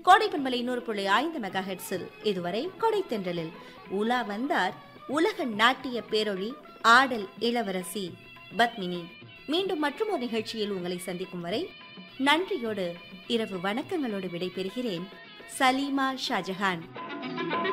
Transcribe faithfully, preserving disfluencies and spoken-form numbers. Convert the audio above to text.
கோடை பண்பலை நூறு புள்ளி ஐந்து மெகா ஹெர்ட்ஸில் இதுவரை கொடை தென்றலில் உலா வந்தார் உலக நாட்டிய பேரொழி ஆடல் இளவரசி பத்மினி. மீண்டும் மற்றும் ஒரு நிகழ்ச்சியில் உங்களை சந்திக்கும் வரை நன்றியோடு இரவு வணக்கங்களோடு விடைபெறுகிறேன். சலீமா ஷாஜஹான்.